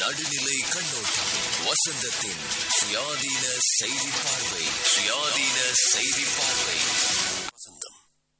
நடுநிலை கண்ணோட்டம் வசந்தத்தின் சுயாதீன செய்தி பார்வை. சுயாதீன செய்தி பார்வை. வசந்தம்.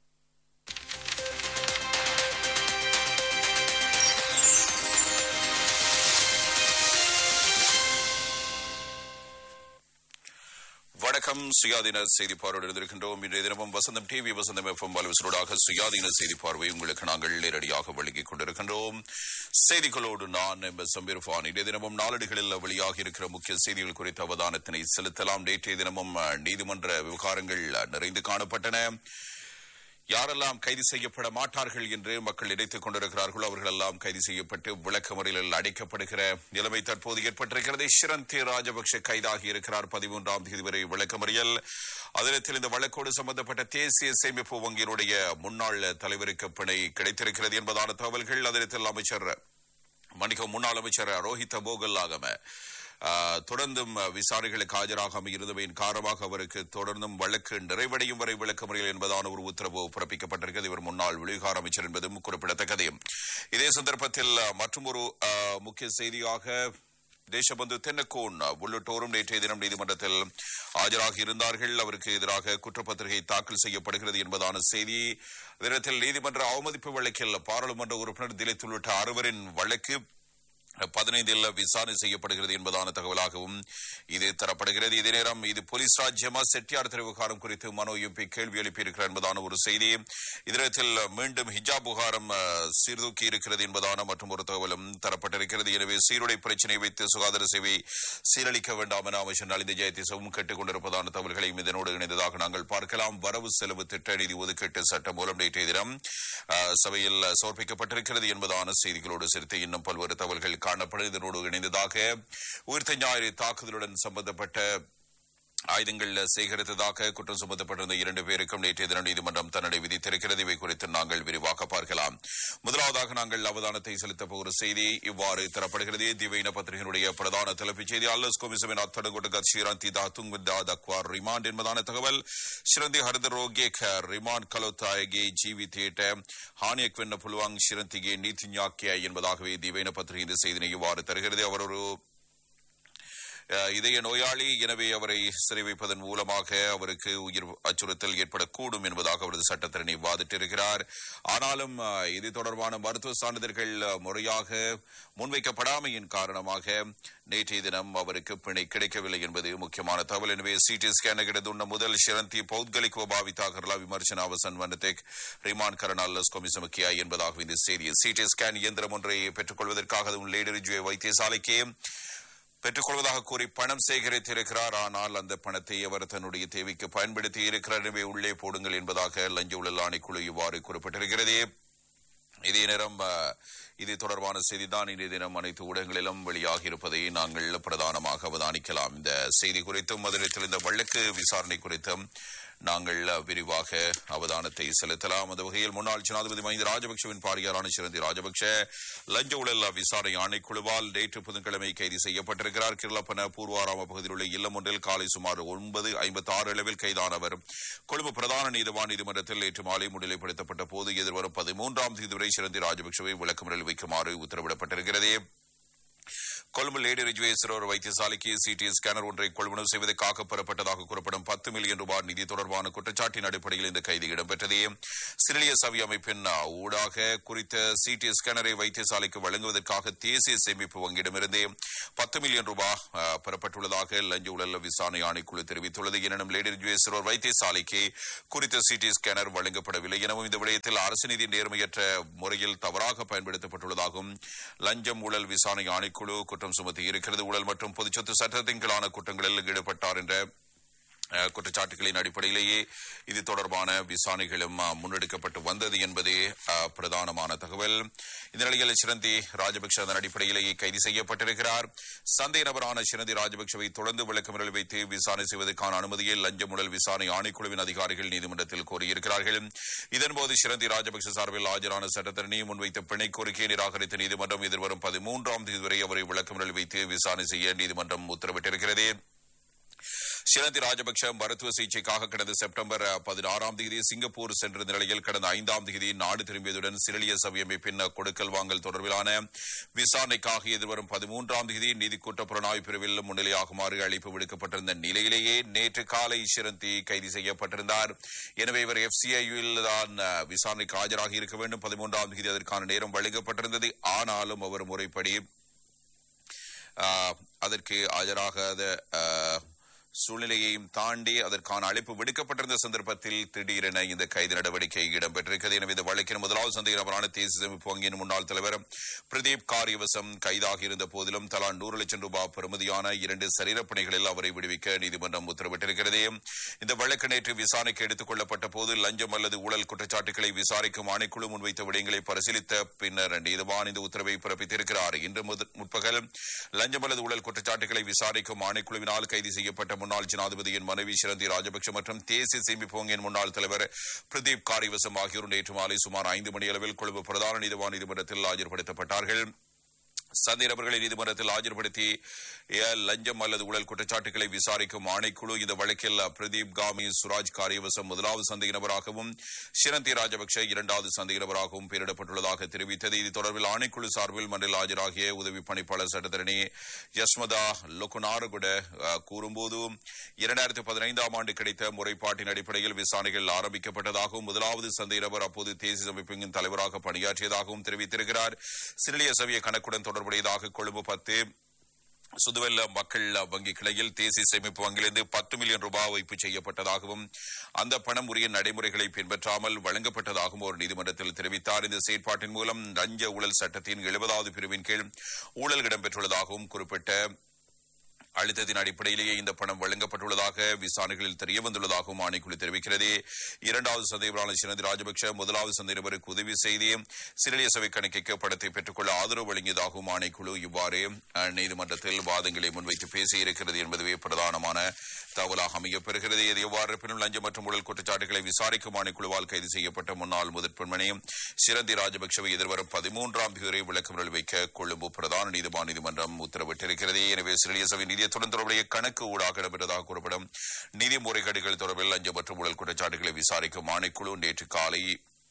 வணக்கம். சுயாதீன செய்தி பார்வையோடு இருந்திருக்கின்றோம். இன்றைய தினமும் வசந்தம் டிவி, வசந்தம் எஃப்எம் வலுவசரோடாக சுயாதீன செய்தி பார்வை உங்களுக்கு நாங்கள் நேரடியாக வழங்கிக் கொண்டிருக்கின்றோம். செய்திகளோடு நான் சம்பீர்பான். இன்றைய தினமும் நாளேடுகளில் வெளியாகி இருக்கிற முக்கிய செய்திகள் குறித்த அவதானத்தினை செலுத்தலாம். நேற்றைய தினமும் நீதிமன்ற விவகாரங்கள் நிறைந்து காணப்பட்டன. யாரெல்லாம் கைது செய்யப்பட மாட்டார்கள் என்று மக்கள் நினைத்துக் கொண்டிருக்கிறார்களோ அவர்கள் எல்லாம் கைது செய்யப்பட்டு விளக்கமறியலில் அடைக்கப்படுகிற நிலைமை தற்போது ஏற்பட்டிருக்கிறது. ஷிரந்தி ராஜபக்ஷ கைதாகி இருக்கிறார். 13ஆம் தேதி வரை விளக்கமறியல். அதில் இந்த வழக்கோடு சம்பந்தப்பட்ட தேசிய சேமிப்பு வங்கியினுடைய முன்னாள் தலைவருக்கு பிணை கிடைத்திருக்கிறது என்பதான தகவல்கள். அதில் முன்னாள் அமைச்சர் ரோஹித் போகல்லாகம தொடர்ந்தும் விசாரணைகளுக்கு ஆஜராகாமல் இருந்தவையின் காரணமாக அவருக்கு தொடர்ந்தும் வழக்கு நிறைவடையும் வரை விளக்கமறியல் என்பதான ஒரு உத்தரவு பிறப்பிக்கப்பட்டிருக்கிறது. இவர் முன்னாள் வெளிவிவகார அமைச்சர் என்பதும் குறிப்பிடத்தக்கது. இதே சந்தர்ப்பத்தில் மற்றொரு முக்கிய செய்தியாக தேசபந்து தென்னக்கோன் உள்ளிட்டோரும் நேற்றைய தினம் நீதிமன்றத்தில் ஆஜராகி இருந்தார்கள். அவருக்கு எதிராக குற்றப்பத்திரிகை தாக்கல் செய்யப்படுகிறது என்பதான செய்தி. தினத்தில் நீதிமன்ற அவமதிப்பு வழக்கில் பாராளுமன்ற உறுப்பினர் திலித் உள்ளிட்ட 6 வழக்கு 15 விசாரணை செய்யப்படுகிறது என்பதான தகவலாகவும் இது தரப்படுகிறது. இதே நேரம் இது போலீஸ் ராஜ்யமா செட்டியார் விவகாரம் குறித்து மனோ எம்பி கேள்வி எழுப்பியிருக்கிறார் என்பதான ஒரு செய்தி. இதனத்தில் மீண்டும் ஹிஜாப் விவகாரம் சீர்தூக்கி இருக்கிறது என்பதான மற்றும் ஒரு தகவலும் தரப்பட்டிருக்கிறது. எனவே சீருடை பிரச்சினை வைத்து சுகாதார சேவை சீரழிக்க வேண்டாம் என அமைச்சர் நலிந்த ஜெயதிசவும் கேட்டுக் கொண்டிருப்பதான தகவல்களையும் இதனோடு இணைந்ததாக நாங்கள் பார்க்கலாம். வரவு செலவு திட்ட நிதி ஒதுக்கீட்டு சட்டம் மூலம் நேற்றைய தினம் சபையில் சமர்ப்பிக்கப்பட்டிருக்கிறது என்பதான செய்திகளோடு சேர்த்து இன்னும் பல்வேறு தகவல்கள் காணப்படும். இதனோடு இணைந்ததாக உயிர்த்த ஞாயிறு தாக்குதலுடன் சம்பந்தப்பட்ட ஆயுதங்கள் சேகரித்ததாக குற்றம் சுமத்தப்பட்டிருந்த 2 பேருக்கும் நேற்றைய தினம் நீதிமன்றம் தண்டனை விதித்திருக்கிறது. இவை குறித்து நாங்கள் விரிவாக பார்க்கலாம். முதலாவதாக நாங்கள் அவதானத்தை செலுத்த போகிற செய்தி இவ்வாறு தரப்படுகிறது. திவையின பத்திரிகையினுடைய பிரதான தலைப்புச் செய்தி அல்லஸ் கொமிசமின் அத்தடங்கொட்ட ஷிரந்தி தாத்துங் தக்வார் ரிமாண்ட் என்பதான தகவல். ஷிரந்தி ஹர்தரோகே ரிமாண்ட் கலோத்தாயகே ஜீவித்தேட்ட ஹானியக் வென்ன புல்வாங் ஷிரந்திகே நீதிஞாக்கிய என்பதாகவே திவையின பத்திரிகை இந்த செய்தினை இவ்வாறு தருகிறது. அவர் ஒரு இதய நோயாளி, எனவே அவரை சிறை வைப்பதன் மூலமாக அவருக்கு உயிர் அச்சுறுத்தல் ஏற்படக்கூடும் என்பதாக அவரது சட்டத்திறனை வாதிட்டிருக்கிறார். ஆனாலும் இது தொடர்பான மருத்துவ சான்றிதழ்கள் முறையாக முன்வைக்கப்படாமையின் காரணமாக நேற்றைய தினம் அவருக்கு பிணை கிடைக்கவில்லை என்பது முக்கியமான தகவல். எனவே சிடி ஸ்கேன் கிடந்துள்ள முதல் ஷிரந்தி பௌத்கலிக் பாவித்தாகர்லா விமர்சன அவசன் வனத்தேக் ரிமான் கரணால்லஸ் கொமிசமுக்கியா என்பதாக இந்த செய்தி. சிடி ஸ்கேன் இயந்திரம் ஒன்றை பெற்றுக் கொள்வதற்காக லேடி வைத்தியசாலைக்கு பெற்றுக்கொள்வதாக கூறி பணம் சேகரித்திருக்கிறார். ஆனால் அந்த பணத்தை அவர் தன்னுடைய தேவைக்கு பயன்படுத்தி இருக்கிறார். எனவே உள்ளே போடுங்கள் என்பதாக லஞ்ச ஊழல் ஆணைக்குழு இவ்வாறு குறிப்பிட்டிருக்கிறது. இதே நேரம் இது தொடர்பான செய்திதான் இன்றைய தினம் அனைத்து ஊடகங்களிலும் வெளியாகி இருப்பதை நாங்கள் பிரதானமாக அவதானிக்கலாம். இந்த செய்தி குறித்தும் அதில் இந்த வழக்கு விசாரணை குறித்தும் நாங்கள் விரிவாக அவதானத்தை செலுத்தலாம். அந்த வகையில் முன்னாள் ஜனாதிபதி மஹிந்த ராஜபக்சவின் பாரியாரான ஷிரந்தி ராஜபக்ஷ லஞ்ச ஊழல் விசாரணை ஆணைக்குழுவால் நேற்று புதன்கிழமை கைது செய்யப்பட்டிருக்கிறார். கிர்லப்பன பூர்வாராம பகுதியில் உள்ள இல்லம் ஒன்றில் காலை சுமார் 9:56 அளவில் கைதானவர் கொழும்பு பிரதான நீதிவான் நீதிமன்றத்தில் நேற்று மாலை முன்னிலைப்படுத்தப்பட்ட போது எதிர்வரும் 13ஆம் தேதி வரை ஷிரந்தி ராஜபக்சவை விளக்கமறியலில் வைக்குமாறு உத்தரவிடப்பட்டிருக்கிறது. கொழும்பு லேடி ரிஜ்வேஸ்வரர் வைத்தியசாலைக்கு சிடி ஸ்கேனர் ஒன்றை கொள்வனவு செய்வதற்காக பெறப்பட்டதாக கூறப்படும் 10 மில்லியன் ரூபாய் நிதி தொடர்பான குற்றச்சாட்டின் அடிப்படையில் இந்த கைது இடம்பெற்றது. சிறிலிய சவி அமைப்பின் ஊடாக குறித்த சிடி ஸ்கேனரை வைத்தியசாலைக்கு வழங்குவதற்காக தேசிய சேமிப்பு வங்கியிடமிருந்து 10 மில்லியன் ரூபாய் பெறப்பட்டுள்ளதாக லஞ்ச ஊழல் விசாரணை ஆணைக்குழு தெரிவித்துள்ளது. எனினும் லேடி ரிஜ்வேஸ்வரர் வைத்தியசாலைக்கு குறித்த சிடி ஸ்கேனர் வழங்கப்படவில்லை எனவும் இந்த விடயத்தில் அரசு நிதி நேர்மையற்ற முறையில் தவறாக பயன்படுத்தப்பட்டுள்ளதாகவும் லஞ்சம் ஊழல் விசாரணை ஆணைக்குழு குற்றம் சுமத்தி இருக்கிறது. ஊழல் மற்றும் பொதுச்சொத்து சட்டத்தின் கீழான குற்றங்களில் ஈடுபட்டார் என்ற குற்றச்சாட்டுகளின் அடிப்படையிலேயே இது தொடர்பான விசாரணைகளும் முன்னெடுக்கப்பட்டு வந்தது என்பதே பிரதானமான தகவல். இந்த நிலையில் ஷிரந்தி ராஜபக்ஷ அதன் அடிப்படையிலேயே கைது செய்யப்பட்டிருக்கிறார். சந்தேக நபரான ஷிரந்தி ராஜபக்ஷவை தொடர்ந்து விளக்கமறியல் வைத்து விசாரணை செய்வதற்கான அனுமதியை லஞ்ச ஊழல் விசாரணை ஆணைக்குழுவின் அதிகாரிகள் நீதிமன்றத்தில் கோரியிருக்கிறார்கள். இதன்போது ஷிரந்தி ராஜபக்ஷ சார்பில் ஆஜரான சட்டத்தரணி முன்வைத்த பிணை கோரிக்கையை நிராகரித்த நீதிமன்றம் எதிர்வரும் 13ஆம் தேதி வரை அவரை விளக்கமறியல் வைத்து விசாரணை செய்ய நீதிமன்றம் உத்தரவிட்டிருக்கிறது. ஷிரந்தி ராஜபக்ஷ மருத்துவ சிகிச்சைக்காக கடந்த செப்டம்பர் 16ஆம் தேதி சிங்கப்பூர் சென்றிருந்த நிலையில் கடந்த 5ஆம் தேதி நாடு திரும்பியதுடன் சிறிலிய சபை அமைப்பின் கொடுக்கல் வாங்கல் தொடர்பிலான விசாரணைக்காக எதிர்வரும் 13ஆம் தேதி நீதி குற்ற புலனாய்வு பிரிவில் முன்னிலையாகுமாறு அழைப்பு விடுக்கப்பட்டிருந்த நிலையிலேயே நேற்று காலை ஷிரந்தி கைது செய்யப்பட்டிருந்தார். எனவே இவர் FCIயில் தான் விசாரணைக்கு ஆஜராகி இருக்க வேண்டும். 13ஆம் தேதி அதற்கான நேரம் வழங்கப்பட்டிருந்தது. ஆனாலும் அவர் முறைப்படி அதற்கு ஆஜராகாத சூழ்நிலையையும் தாண்டி அதற்கான அழைப்பு விடுக்கப்பட்டிருந்த சந்தர்ப்பத்தில் திடீரென இந்த கைது நடவடிக்கை இடம்பெற்றிருக்கிறது. எனவே இந்த வழக்கின் முதலாவது சந்தேக நபரான தேசிய சேமிப்பு வங்கியின் முன்னாள் தலைவர் பிரதீப் காரியவசம் கைதாக இருந்த போதிலும் தலா 100 லட்சம் ரூபாய் பெறுமதியான 2 சரீரப்பணிகளில் அவரை விடுவிக்க நீதிமன்றம் உத்தரவிட்டிருக்கிறது. இந்த வழக்கு நேற்று விசாரணைக்கு எடுத்துக் கொள்ளப்பட்ட போது லஞ்சம் அல்லது ஊழல் குற்றச்சாட்டுகளை விசாரிக்கும் ஆணைக்குழு முன்வைத்த விடயங்களை பரிசீலித்த பின்னர் நீதிவான் இந்த உத்தரவை பிறப்பித்திருக்கிறார். இன்று முற்பகல் லஞ்சம் அல்லது ஊழல் குற்றச்சாட்டுகளை விசாரிக்கும் ஆணைக்குழுவினால் கைது செய்யப்பட்ட முன்னாள் ஜனாதிபதியின் மனைவி ஷிரந்தி ராஜபக்ஷ மற்றும் தேசிய சேமிப்பு வங்கியின் முன்னாள் தலைவர் பிரதீப் காரியவசம் ஆகியோர் நேற்று மாலை சுமார் 5 மணியளவில் கொழும்பு பிரதான நீதிவான் நீதிமன்றத்தில் ஆஜர்படுத்தப்பட்டார்கள். சந்தேக நபர்களை நீதிமன்றத்தில் ஆஜர்படுத்தி லஞ்சம் அல்லது ஊழல் குற்றச்சாட்டுகளை விசாரிக்கும் ஆணைக்குழு இந்த வழக்கில் பிரதீப் காமி சுராஜ் காரியவசம் முதலாவது சந்தேக நபராகவும் ஷிரந்தி ராஜபக்ஷ 2வது சந்தேக நபராகவும் பெயரிடப்பட்டுள்ளதாக தெரிவித்தது. இது தொடர்பில் ஆணைக்குழு சார்பில் மன்றில் ஆஜராகிய உதவி பணிப்பாளர் சட்டத்தரணி யஸ்மதா லொகுனாரகுட கூறும்போது 2015ஆம் ஆண்டு கிடைத்த முறைப்பாட்டின் அடிப்படையில் விசாரணைகள் ஆரம்பிக்கப்பட்டதாகவும் முதலாவது சந்தேக நபர் அப்போது தேசிய அமைப்பின் தலைவராக பணியாற்றியதாகவும் தெரிவித்திருக்கிறார். சிறிலிய சபைய கணக்குடன் தொடர்புடையதாக கொழும்பு 10 சுதுவெல்ல மக்கள் வங்கி கிளையில் தேசிய சேமிப்பு வங்கியிலிருந்து 10 மில்லியன் ரூபாய் வைப்பு செய்யப்பட்டதாகவும் அந்த பணம் உரிய நடைமுறைகளை பின்பற்றாமல் வழங்கப்பட்டதாகவும் ஒரு நீதிமன்றத்தில் தெரிவித்தார். இந்த செயற்பாட்டின் மூலம் லஞ்ச ஊழல் சட்டத்தின் 70வது பிரிவின் கீழ் ஊழல் இடம்பெற்றுள்ளதாகவும் குறிப்பிட்ட அழுத்தத்தின் அடிப்படையிலேயே இந்த பணம் வழங்கப்பட்டுள்ளதாக விசாரணைகளில் தெரியவந்துள்ளதாகவும் ஆணைக்குழு தெரிவிக்கிறது. 2வது சந்தேகமான ஷிரந்தி ராஜபக்ஷ முதலாவது சந்தேக நபருக்கு உதவி செய்து சிறிலிய சபை கணக்கிற்கு பணத்தை பெற்றுக்கொள்ள ஆதரவு வழங்கியதாகவும் ஆணைக்குழு இவ்வாறு நீதிமன்றத்தில் வாதங்களை முன்வைத்து பேசியிருக்கிறது என்பதுவே பிரதானமான தகவலாக அமையப்பெறுகிறது. இது எவ்வாறு இருப்பினும் லஞ்சம் மற்றும் ஊழல் குற்றச்சாட்டுகளை விசாரிக்கும் ஆணைக்குழுவால் கைது செய்யப்பட்ட முன்னாள் முதற் பெண்மணி ஷிரந்தி ராஜபக்ஷவை எதிர்வரும் 13ஆம் தேதி வரை விளக்கமறியல் வைக்க கொழும்பு பிரதான நீதிவான் நீதிமன்றம் உத்தரவிட்டிருக்கிறது. எனவே சிறிலிய சபை நிதியத்துடன் தொடர்புடைய கணக்கு ஊடாக இடம்பெற்றதாக கூறப்படும் நிதி முறைகேடுகள் தொடர்பில் லஞ்சம் மற்றும் ஊழல் குற்றச்சாட்டுகளை விசாரிக்கும் ஆணைக்குழு நேற்று காலை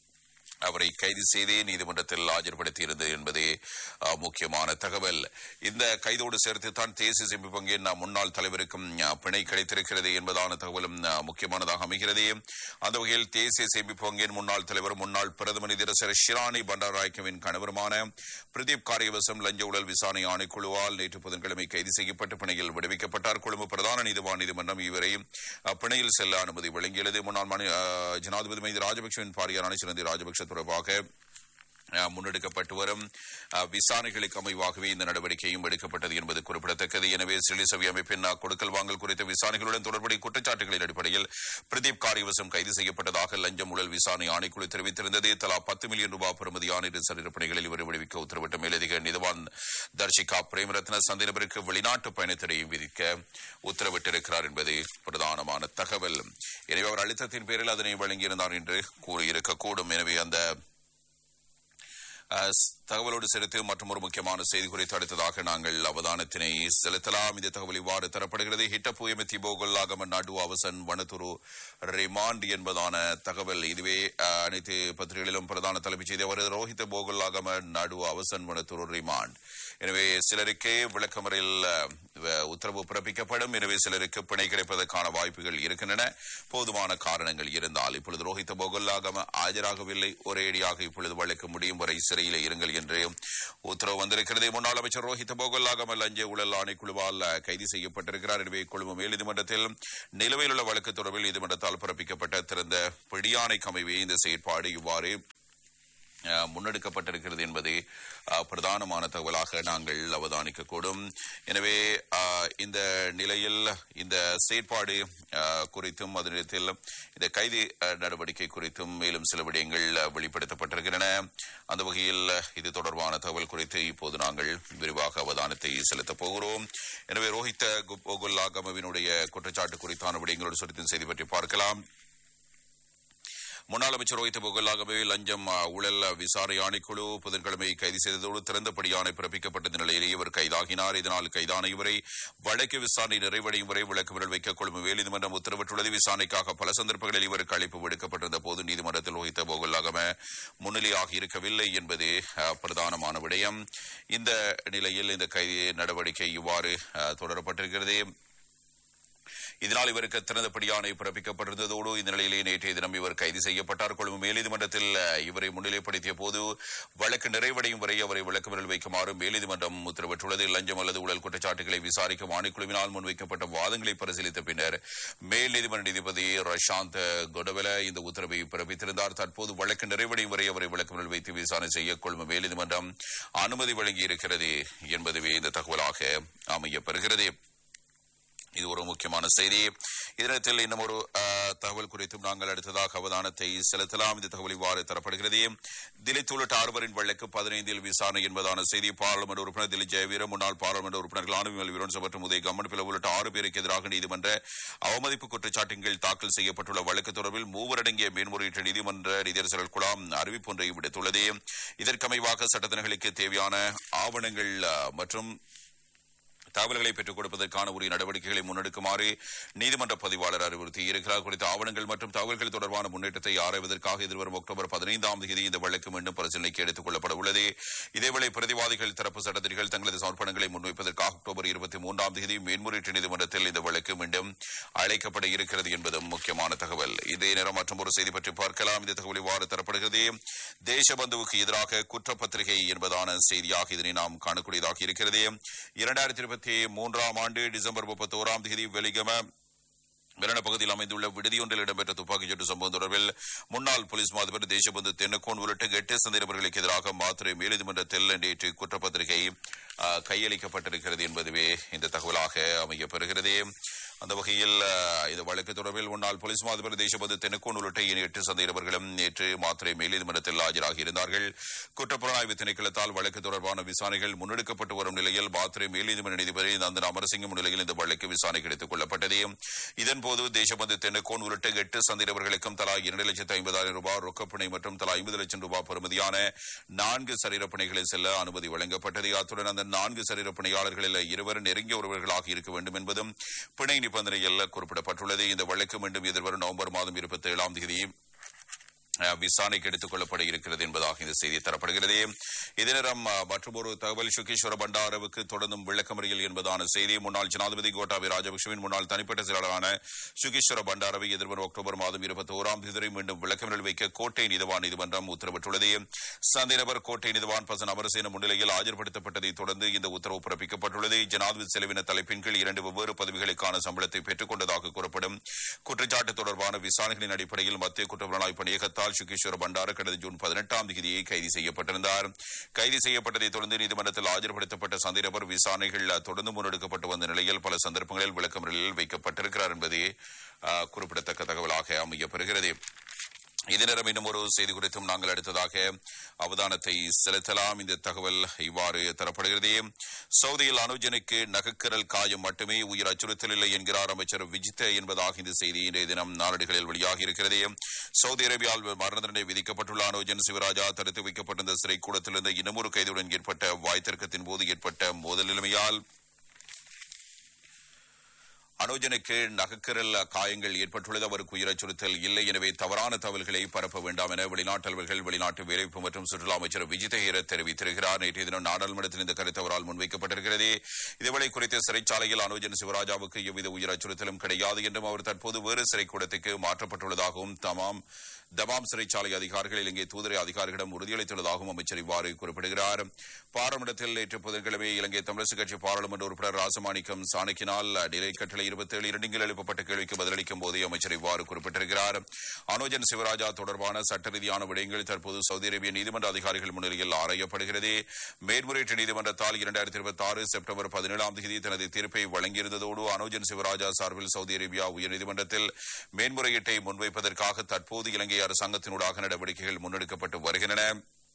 அவரை கைது செய்தே நீதிமன்றத்தில் ஆஜர்படுத்தியிருந்தது என்பதே முக்கியமான தகவல். இந்த கைதோடு சேர்த்துத்தான் தேசிய சேமிப்பு வங்கியின் முன்னாள் தலைவருக்கும் பிணை கிடைத்திருக்கிறது என்பதான தகவலும் முக்கியமானதாக அமைகிறது. அந்த வகையில் தேசிய சேமிப்பு வங்கியின் முன்னாள் தலைவர் முன்னாள் பிரதம நீதியரசர் ஷிராணி பண்டாரநாயக்கவின் கணவருமான பிரதீப் காரியவசம் லஞ்ச ஊழல் விசாரணை ஆணைக்குழுவால் நேற்று புதன்கிழமை கைது செய்யப்பட்டு பிணையில் விடுவிக்கப்பட்டார். கொழும்பு பிரதான நீதிவான் நீதிமன்றம் இவரை பிணையில் செல்ல அனுமதி வழங்கியது. முன்னாள் ஜனாதிபதி மஹிந்த ராஜபக்சவின் பாரியாரான ஷிரந்தி ராஜபக்ஷ தொடர்பாக முன்னெடுக்கப்பட்டு வரும் விசாரணைகளுக்கு அமைவாகவே இந்த நடவடிக்கையும் எடுக்கப்பட்டது என்பது குறிப்பிடத்தக்கது. எனவே சிறிலிய சபை அமைப்பின் கொடுக்கல் வாங்கல் குறித்த விசாரணைகளுடன் தொடர்புடைய குற்றச்சாட்டுகளின் அடிப்படையில் பிரதீப் காரியவசம் கைது செய்யப்பட்டதாக லஞ்சம் ஊழல் விசாரணை ஆணைக்குழு தெரிவித்திருந்தது. தலா 10 மில்லியன் ரூபாய் பெறுமதியான 2 சரீரப்பணிகளில் இவர் விடுவிக்க உத்தரவிட்ட மேலதிக நீதிவான் தர்ஷிகா பிரேமரத்ன சந்தேக நபருக்கு வெளிநாட்டு பயணத்தடையும் விதிக்க உத்தரவிட்டிருக்கிறார் என்பது பிரதானமான தகவல். எனவே அவர் அழுத்தத்தின் பேரில் அதனை வழங்கியிருந்தார் என்று கூறியிருக்கக்கூடும். எனவே அந்த தகவலோடு சேர்த்து மற்றும் ஒரு முக்கியமான செய்தி குறித்து அடுத்ததாக நாங்கள் அவதானத்தினை செலுத்தலாம். இந்த தகவல் இவ்வாறு தரப்படுகிறது. ஹிட்டபூயம திபோகொல்லாகம நடு அவசன் வனத்துரு ரிமாண்ட் என்பதான தகவல். இதுவே அனைத்து பத்திரிகைகளிலும் பிரதான தலைமைச் செய்தி. அவர் ரோஹித போகொல்லாகம நடு அவசன் வனத்துரு ரிமாண்ட். எனவே சிலருக்கு விளக்கமறையில் உத்தரவு பிறப்பிக்கப்படும். எனவே சிலருக்கு பிணை கிடைப்பதற்கான வாய்ப்புகள் இருக்கின்றன போதுமான காரணங்கள் இருந்தால். இப்பொழுது ரோஹித போகொல்லாகம ஆஜராகவில்லை. ஒரேடியாக இப்பொழுது வழக்கு முடியும் வரை சிறையில் இருங்கள் என்று உத்தரவு வந்திருக்கிறது. முன்னாள் அமைச்சர் ரோஹித போகொல்லாகம லஞ்ச ஊழல் ஆணைக்குழுவால் கைது செய்யப்பட்டிருக்கிறார். எனவே கொழும்பு மேல் நீதிமன்றத்தில் நிலுவையில் உள்ள வழக்கு தொடர்பில் நீதிமன்றத்தால் பிறப்பிக்கப்பட்ட திறந்த பிடியாணைக்கு அமைவே இந்த செயற்பாடு இவ்வாறு முன்னெடுக்கப்பட்டிருக்கிறது என்பது பிரதானமான தகவலாக நாங்கள் அவதானிக்கக்கூடும். எனவே இந்த நிலையில் இந்த செயற்பாடு குறித்தும் அதனிடத்தில் இந்த கைது நடவடிக்கை குறித்தும் மேலும் சில விடயங்கள் வெளிப்படுத்தப்பட்டிருக்கின்றன. அந்த வகையில் இது தொடர்பான தகவல் குறித்து இப்போது நாங்கள் விரிவாக அவதானத்தை செலுத்தப் போகிறோம். எனவே ரோஹித போகொல்லாகமவினுடைய குற்றச்சாட்டு குறித்தான விடயங்களோடு சுருத்தின் செய்தி பற்றி பார்க்கலாம். முன்னாள் அமைச்சர் ரோஹித் போகலாகவே லஞ்சம் ஊழல் விசாரணை ஆணைக்குழு புதன்கிழமை கைது செய்ததோடு திறந்தபடி ஆணை பிறப்பிக்கப்பட்ட நிலையிலேயே இவர் கைதாகினார். இதனால் கைதான இவரை வழக்கு விசாரணை நிறைவடையும் வரை விளக்குமிரல் வைக்க கொழும்பு மேல்நீதிமன்றம் உத்தரவிட்டுள்ளது. விசாரணைக்காக பல சந்தர்ப்பங்களில் இவருக்கு அழைப்பு விடுக்கப்பட்டிருந்த போது நீதிமன்றத்தில் ரோஹித் போகலாகவே முன்னிலையாக இருக்கவில்லை என்பது பிரதானமான விடயம். இந்த நிலையில் இந்த கைது நடவடிக்கை இவ்வாறு தொடரப்பட்டிருக்கிறது. இதனால் இவருக்கு திறந்தபடி ஆணை பிறப்பிக்கப்பட்டிருந்ததோடு இந்த நிலையிலே நேற்றைய தினம் இவர் கைது செய்யப்பட்டார். கொழும்பு மேல்நீதிமன்றத்தில் இவரை முன்னிலைப்படுத்திய போது வழக்கு நிறைவடையும் வரை அவரை விளக்குமிரல் வைக்குமாறு மேல்நீதிமன்றம் உத்தரவிட்டுள்ளது. லஞ்சம் அல்லது ஊழல் குற்றச்சாட்டுகளை விசாரிக்கும் ஆணைக்குழுவினால் முன்வைக்கப்பட்ட வாதங்களை பரிசீலித்த பின்னர் மேல் நீதிமன்ற நீதிபதி ரஷாந்த் கொடவெல இந்த உத்தரவை பிறப்பித்திருந்தார். தற்போது வழக்கு நிறைவடையும் வரை அவரை விளக்குமிரல் வைத்து விசாரணை செய்ய கொழும்பு மேல்நீதிமன்றம் அனுமதி வழங்கியிருக்கிறது என்பதுவே இந்த தகவலாக அமையப்பெறுகிறது. இது ஒரு முக்கியமான செய்தி. இதனத்தில் இன்னும் ஒரு தகவல் குறித்தும் நாங்கள் அடுத்ததாக அவதானத்தை செலுத்தலாம். இந்த தகவல் இவ்வாறு தரப்படுகிறது. திலித் உள்ளிட்ட 6 வழக்கு 15 விசாரணை என்பதான செய்தி. பாராளுமன்ற உறுப்பினர் திலித் ஜெயவீர, முன்னாள் பாராளுமன்ற உறுப்பினர்கள் ஆனவிமல் விரோன்ச மற்றும் உதய கம்மன் பிளவு உள்ளிட்ட 6 பேருக்கு எதிராக நீதிமன்ற அவமதிப்பு குற்றச்சாட்டுகள் தாக்கல் செய்யப்பட்டுள்ள வழக்கு தொடர்பில் 3 அடங்கிய மேன்முறையீட்டு நீதிமன்ற நீதியரசர்கள் குழாம் அறிவிப்பு ஒன்றை விடுத்துள்ளது. இதற்கமைவாக சட்டத்தினர்களுக்கு தேவையான ஆவணங்கள் மற்றும் தகவல்களை பெற்றுக் கொடுப்பதற்கான உரிய நடவடிக்கைகளை முன்னெடுக்குமாறு நீதிமன்ற பதிவாளர் அறிவுறுத்தியிருக்கிறார். குறித்த ஆவணங்கள் மற்றும் தகவல்கள் தொடர்பான முன்னேற்றத்தை ஆராய்வதற்காக எதிர்வரும் அக்டோபர் 15ஆம் தேதி இந்த வழக்கு மீண்டும் பரிசீலனைக்கு எடுத்துக் கொள்ளப்பட உள்ளது. இதேவேளை பிரதிவாதிகள் தரப்பு சட்டத்திரிகள் தங்களது சமர்ப்பணங்களை முன்வைப்பதற்காக அக்டோபர் 23ஆம் தேதி மேன்முறையீட்டு நீதிமன்றத்தில் இந்த வழக்கு மீண்டும் அழைக்கப்பட இருக்கிறது என்பதும் முக்கியமான தகவல். இதே நேரம் மற்றும் ஒரு செய்தி பற்றி பார்க்கலாம். இந்த தகவல் இவ்வாறு தரப்படுகிறது. தேசபந்துவுக்கு எதிராக குற்றப்பத்திரிகை என்பதான செய்தியாக இதனை நாம் காணக்கூடியதாக இருக்கிறது. 2023ஆம் ஆண்டு டிசம்பர் 31ஆம் தேதி வெலிகம மெரண பகுதியில் அமைந்துள்ள விடுதியொன்றில் இடம்பெற்ற துப்பாக்கிச்சூட்டு சம்பவம் தொடர்பில் முன்னாள் போலீஸ் மாதிபர் தேசபந்து தென்னக்கோன் உள்ளிட்ட 8 சந்தேகநபர்களுக்கு எதிராக மாத்திரை மேல்நீதிமன்றத்தில் நேற்று குற்றப்பத்திரிகை கையளிக்கப்பட்டிருக்கிறது என்பதுவே இந்த தகவலாக அமையப்பெறுகிறது. அந்த வகையில் இந்த வழக்கு தொடர்பில் முன்னாள் போலீஸ் மாதிபர் தேசபந்து தென்னக்கோன் உள்ளிட்ட 8 சந்தேகநபர்களும் நேற்று மாத்திரை மேல்நீதிமன்றத்தில் ஆஜராகி இருந்தார்கள். குற்றப்புலனாய்வு திணைக்களத்தால் வழக்கு தொடர்பான விசாரணைகள் முன்னெடுக்கப்பட்டு வரும் நிலையில் மாத்திரை மேல்நீதிமன்ற நீதிபதி நந்தன் அமரசிங்க முன்னிலையில் இந்த வழக்கு விசாரணைக்கு எடுத்துக் கொள்ளப்பட்டது. இதன்போது தேசபந்து தென்னக்கோன் உள்ளிட்ட 8 சந்தேகநபர்களுக்கும் தலா 2,50,000 ரூபாய் ரொக்கப்பிணை மற்றும் தலா 50 லட்சம் ரூபாய் பெறுமதியான 4 சரீரப்பிணைகளை செல்ல அனுமதி வழங்கப்பட்டது. அத்துடன் அந்த 4 சரீரப்பிணையாளர்களில் 2 நெருங்கிய உறவர்களாக இருக்க வேண்டும் என்பதும் பிணை நிபந்தனையில் குறிப்பிடப்பட்டுள்ளது. இந்த வழக்கு மீண்டும் எதிர்வரும் நவம்பர் மாதம் 27ஆம் தேதி விசாரணைக்கு எடுத்துக் கொள்ளப்பட இருக்கிறது என்பதாக இந்த செய்தி தரப்படுகிறது. இதே நேரம் மற்றொரு தகவல் சுகேஸ்வர பண்டாரவுக்கு தொடர்ந்தும் விளக்கமறியல் என்பதான செய்தி. முன்னாள் ஜனாதிபதி கோட்டாபய ராஜபக்சவின் முன்னாள் தனிப்பட்ட செயலாளரான சுகேஸ்வர பண்டாரவை எதிர்வரும் அக்டோபர் மாதம் 21ஆம் தேதி மீண்டும் விளக்கமறியல் வைக்க கோட்டை நீதவான் நீதிமன்றம் உத்தரவிட்டுள்ளது. சந்தேகநபர் கோட்டை நீதவான் பசன் அமரசேன முன்னிலையில் ஆஜர்படுத்தப்பட்டதை தொடர்ந்து இந்த உத்தரவு பிறப்பிக்கப்பட்டுள்ளது. ஜனாதிபதி செலவின தலைப்பின் கீழ் 2 வெவ்வேறு பதவிகளுக்கான சம்பளத்தை பெற்றுக் கொண்டதாக கூறப்படும் குற்றச்சாட்டு தொடர்பான விசாரணைகளின் அடிப்படையில் மத்திய குற்றப்புலனாய்வு பணியகத்தால் சுகேஸ்வர பண்டார கடந்த ஜூன் 18ஆம் தேதியை கைது செய்யப்பட்டிருந்தார். கைது செய்யப்பட்டதை தொடர்ந்து நீதிமன்றத்தில் ஆஜர்படுத்தப்பட்ட சந்தேகநபர் விசாரணைகள் தொடர்ந்து முன்னெடுக்கப்பட்டு வந்த நிலையில் பல சந்தர்ப்பங்களில் விளக்கமறியலில் வைக்கப்பட்டிருக்கிறார் என்பது குறிப்பிடத்தக்க தகவலாக அமையப்பெறுகிறது. இதே நேரம் இன்னும் ஒரு செய்தி குறித்தும் நாங்கள் அடுத்ததாக அவதானத்தை செலுத்தலாம். இந்த தகவல் இவ்வாறு தரப்படுகிறது. சவுதியில் அனுஜனுக்கு நகைக்கரல் காயம் மட்டுமே, உயிர் அச்சுறுத்தல் இல்லை என்கிறார் அமைச்சர் விஜித் என்பதாக இந்த செய்தி இன்றைய தினம் நாளிதழ்களில் வெளியாகி இருக்கிறது. சவுதி அரேபியாவில் மரண தண்டனை விதிக்கப்பட்டுள்ள அனுஜன் சிவராஜா தடுத்து வைக்கப்பட்டிருந்த சிறைக்கூடத்திலிருந்து இன்னமொரு கைதுடன் ஏற்பட்ட வாய்த்தர்க்கத்தின் போது ஏற்பட்ட மோதல் நிலைமையால் அனுஜனுக்கு நகைக்கரல் காயங்கள் ஏற்பட்டுள்ளது. அவருக்கு உயிர் அச்சுறுத்தல் இல்லை. எனவே தவறான தகவல்களை பரப்ப வேண்டாம் என வெளிநாட்டு அலுவல்கள் வெளிநாட்டு வேலைவாய்ப்பு மற்றும் சுற்றுலா அமைச்சர் விஜித் ஹீரத் தெரிவித்திருக்கிறார். நேற்றைய தினம் நாடாளுமன்றத்தில் இந்த கருத்து அவரால் முன்வைக்கப்பட்டிருக்கிறது. இதேவேளை குறித்த சிறைச்சாலையில் அனுஜன் சிவராஜாவுக்கு எவ்வித உயிர் அச்சுறுத்தலும் கிடையாது என்றும் அவர் தற்போது வேறு சிறைக்கூடத்துக்கு மாற்றப்பட்டுள்ளதாகவும் தமாம் சிறைச்சாலை அதிகாரிகள் இலங்கை தூதரை அதிகாரிகளிடம் உறுதியளித்துள்ளதாகவும் அமைச்சர் இவ்வாறு குறிப்பிடுகிறார். பாராளுமன்றத்தில் நேற்று புதன்கிழமை இலங்கை தமிழரசுக் கட்சி பாராளுமன்ற உறுப்பினர் ராசமாணிக்கம் சாணக்கினால் நிலை கட்டளை 27 எழுப்பப்பட்ட கேள்விக்கு பதிலளிக்கும் போதே அமைச்சர் இவ்வாறு குறிப்பிட்டிருக்கிறார். அனுஜன் சிவராஜா தொடர்பான சட்ட ரீதியான விடயங்கள் தற்போது சவுதி அரேபிய நீதிமன்ற அதிகாரிகள் முன்னிலையில் ஆராயப்படுகிறது. மேன்முறையீட்டு நீதிமன்றத்தால் 2026 செப்டம்பர் 17ஆம் தேதி தனது தீர்ப்பை வழங்கியிருந்ததோடு அனுஜன் சிவராஜா சார்பில் சவுதி அரேபியா உயர்நீதிமன்றத்தில் மேன்முறையீட்டை முன்வைப்பதற்காக தற்போது இலங்கை அரசாங்கத்தினூடாக நடவடிக்கைகள் முன்னெடுக்கப்பட்டு வருகின்றன.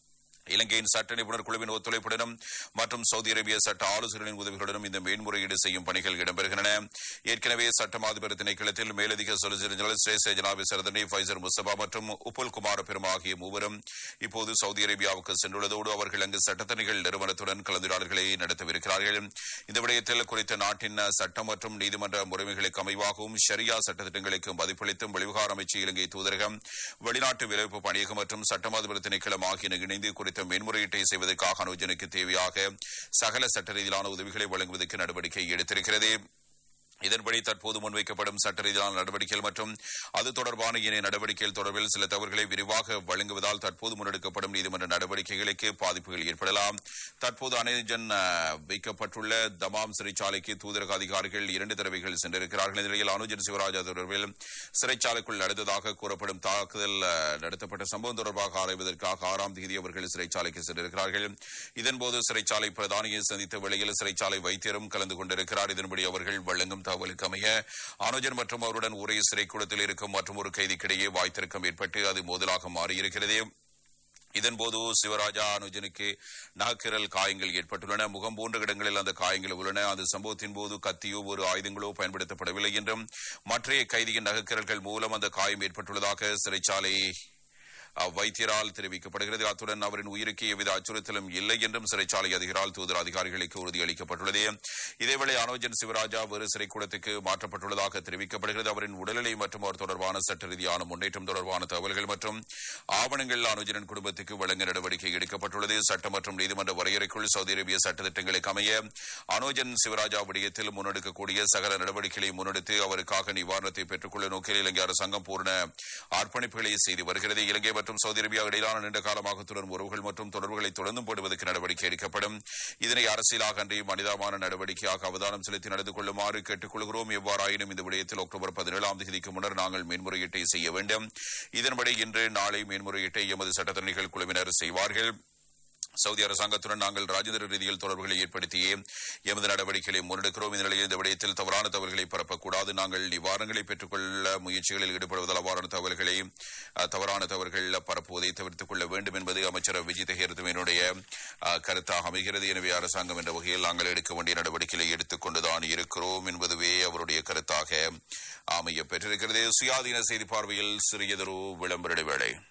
இலங்கையின் சட்ட நிபுணர் குழுவின் ஒத்துழைப்புடனும் மற்றும் சவுதி அரேபிய சட்ட ஆலோசகர்களின் உதவிகளுடனும் இந்த மேன்முறையீடு செய்யும் பணிகள் இடம்பெறுகின்றன. ஏற்கனவே சட்ட அதிபர் திணைக்களத்தில் மேலதிக சொலிசிட்டர் ஜெனரல் ஸ்ரேஷ்ட ஜனாபி சரதனி ஃபைசர் முஸ்தபா மற்றும் உப்புல் குமார பெருமா ஆகிய மூவரும் இப்போது சவுதி அரேபியாவுக்கு சென்றுள்ளதோடு அவர்கள் அங்கு சட்டத்தணிகள் நிறுவனத்துடன் கலந்துரையாடல்களை நடத்தவிருக்கிறார்கள். இந்த விடயத்தில் குறித்த நாட்டின் சட்டம் மற்றும் நீதிமன்ற முறைமைகளுக்கு அமைவாகவும் ஷரியா சட்டத்திட்டங்களுக்கு மதிப்பளித்தும் வெளிவிகார அமைச்சு, இலங்கை தூதரகம், வெளிநாட்டு விளைவிப்பு பணியகம் மற்றும் சட்ட அதிபர் திணைக்களம் ஆகியன இணைந்து குறித்த மேன்முறையீட்டை செய்வதற்காக அனுஜனுக்கு தேவையாக சகல சட்ட ரீதியிலான உதவிகளை வழங்குவதற்கு நடவடிக்கை எடுத்திருக்கிறது. இதன்படி தற்போது முன்வைக்கப்படும் சட்ட ரீதியிலான நடவடிக்கைகள் மற்றும் அது தொடர்பான இணைய நடவடிக்கைகள் தொடர்பில் சில தவறுகளை விரிவாக வழங்குவதால் தற்போது முன்னெடுக்கப்படும் நீதிமன்ற நடவடிக்கைகளுக்கு பாதிப்புகள் ஏற்படலாம். தற்போது அனுஜன் வைக்கப்பட்டுள்ள தமாம் சிறைச்சாலைக்கு தூதரக அதிகாரிகள் 2 தடவைகள் சென்றிருக்கிறார்கள். இந்த நிலையில் அனுஜன் சிவராஜா தொடர்பில் சிறைச்சாலைக்குள் நடந்ததாக கூறப்படும் தாக்குதல் நடத்தப்பட்ட சம்பவம் தொடர்பாக ஆராய்வதற்காக 6ஆம் தேதி அவர்கள் சிறைச்சாலைக்கு சென்றிருக்கிறார்கள். இதன்போது சிறைச்சாலை பிரதானியை சந்தித்த வேளையில் சிறைச்சாலை வைத்தியரும் கலந்து கொண்டிருக்கிறார். இதன்படி அவர்கள் வழங்கும் தகவலுக்கு அமைய அனுஜன் மற்றும் அவருடன் ஒரே சிறைக்கூடத்தில் இருக்கும் மற்றும் ஒரு கைதிக்கிடையே வாய்த்திருக்கம் ஏற்பட்டு அது மோதலாக மாறியிருக்கிறது. இதன்போது சிவராஜா அனுஜனுக்கு நகக்கீரல் காயங்கள் ஏற்பட்டுள்ளன. முகம் போன்ற இடங்களில் அந்த காயங்கள் உள்ளன. அந்த சம்பவத்தின் போது கத்தியோ ஒரு ஆயுதங்களோ பயன்படுத்தப்படவில்லை என்றும் மற்றைய கைதியின் நகக்கீரல்கள் மூலம் அந்த காயம் ஏற்பட்டுள்ளதாக சிறைச்சாலை வைத்தியரால் தெரிவிக்கப்படுகிறது. அத்துடன் அவரின் உயிருக்கு எவ்வித அச்சுறுத்தலும் இல்லை என்றும் சிறைச்சாலை அதிகாரிகள் தூதர் அதிகாரிகளுக்கு உறுதியளிக்கப்பட்டுள்ளது. இதேவேளை அனுஜன் சிவராஜா வேறு சிறைக்கூடத்துக்கு மாற்றப்பட்டுள்ளதாக தெரிவிக்கப்படுகிறது. அவரின் உடல்நிலை மற்றும் அவர் தொடர்பான சட்ட ரீதியான முன்னேற்றம் தொடர்பான தகவல்கள் மற்றும் ஆவணங்கள் அனுஜனின் குடும்பத்துக்கு வழங்க நடவடிக்கை எடுக்கப்பட்டுள்ளது. சட்டம் மற்றும் நீதிமன்ற வரையறைக்குள் சவுதி அரேபிய சட்டத்திட்டங்களுக்கு அமைய அனுஜன் சிவராஜா விடயத்தில் முன்னெடுக்கக்கூடிய சகல நடவடிக்கைகளை முன்னெடுத்து அவருக்காக நிவாரணத்தை பெற்றுக்கொள்ள நோக்கில் இலங்கை அரசாங்கம் பூர்ண அர்ப்பணிப்புகளை செய்து வருகிறது. இலங்கை மற்றும் சவுதி அரேபியா இடையிலான நீண்ட காலமாக தொடரும் உறவுகள் மற்றும் தொடர்புகளை தொடர்ந்து போடுவதற்கு நடவடிக்கை எடுக்கப்படும். இதனை அரசியலாக அன்றி மனிதாமான நடவடிக்கையாக அவதானம் செலுத்தி நடந்து கொள்ளுமாறு கேட்டுக் கொள்கிறோம். எவ்வாறாயினும் இந்த விடயத்தில் அக்டோபர் 17ஆம் தேதிக்கு முன்னர் நாங்கள் மேன்முறையீட்டை செய்ய வேண்டும். இதன்படி இன்று நாளை மேன்முறையீட்டை எமது சட்டத்தரணிகள் குழுவினர் செய்வார்கள். சவுதி அரசாங்கத்துடன் நாங்கள் ராஜதந்திர ரீதியில் தொடர்புகளை ஏற்படுத்தியே எமது நடவடிக்கைகளை முன்னெடுக்கிறோம். இந்த நிலையில் இந்த விடயத்தில் தவறான தகவல்களை பரப்பக்கூடாது. நாங்கள் நிவாரணங்களை பெற்றுக்கொள்ள முயற்சிகளில் ஈடுபடுவதால் அவ்வாறான தவறான தவறுகள் பரப்புவதை தவிர்த்துக் கொள்ள வேண்டும் என்பது அமைச்சர் விஜித் ஹேரத்மேனுடைய கருத்தாக அமைகிறது. எனவே அரசாங்கம் என்ற வகையில் நாங்கள் எடுக்க வேண்டிய நடவடிக்கைகளை எடுத்துக் கொண்டுதான் இருக்கிறோம் என்பதுவே அவருடைய கருத்தாக அமைய பெற்றிருக்கிறது. சுயாதீன செய்தி பார்வையில் சிறியதொரு விளம்பர இடைவேளை.